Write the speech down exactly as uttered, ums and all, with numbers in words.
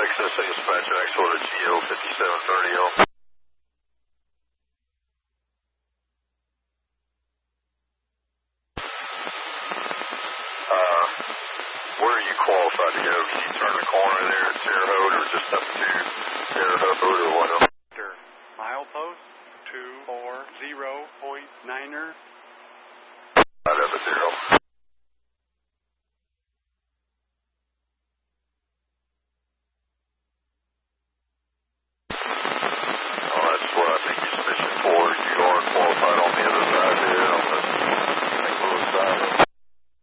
accessing dispatch actual to G O fifty-seven thirty L. Uh, where are you qualified to go? Can you turn the corner there at Terre Haute or just up to Terre Haute or what else? Milepost two four zero point niner. Right up at Terre Haute.